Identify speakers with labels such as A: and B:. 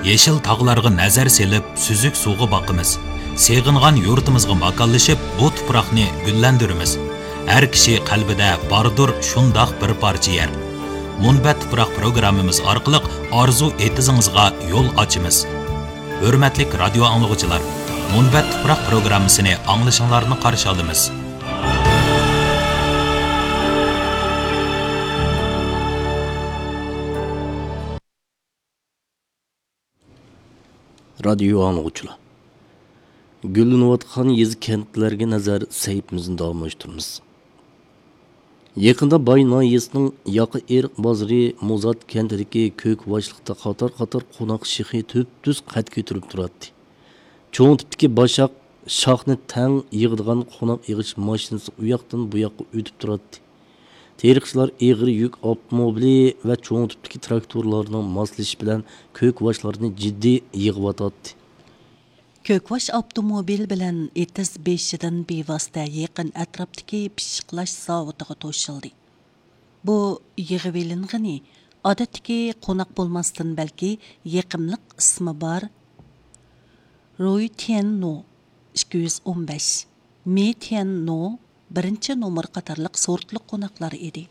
A: Yeşil tağlarga nazar selip, süzük suğu bakımız. Seğingan yurtimizga makanlashib, bu tuproqni gullandiramiz. Har kishi qalbida bordir shundoq bir parcha yer. Munbat tuproq programmamiz orqali orzu etizingizga yo'l ochamiz. Hurmatli radio anglag'uchilar, Munbat tuproq programmasini anglashinglarni qarshi olamiz.
B: Radio anglag'uchilar. Güllanayotgan yezi kentlarga nazar saytimizni davomlashtiramiz. Yaqinda Bay Nayesining Yaqi Eriq bozori Muzat kentidagi ko'k boshliqda qator qo'noq shixi tuz qad ko'tarib turadi. Cho'ng tipdagi boshaq shoxni tang yig'digan qo'noq yig'ish mashinasi u yoqdan bu yoqqa o'tib turadi. Terixchilar egri yuk avtomobili va cho'ng tipdagi traktorlarning moslashishi bilan ko'k boshlarni jiddiy yig'ib
C: Kökvaş avtomobil bilan etiz 5dan bevosita yaqin atrofdagi pishiqlash zavodiga to'shildi. Bu yig'iviling'ini odatdagi qo'noq bo'lmasdan balki yaqimliq ismi bor Roy Tienno 215, Me Tienno 1 nomer qatorliq sortli qo'noqlar edi.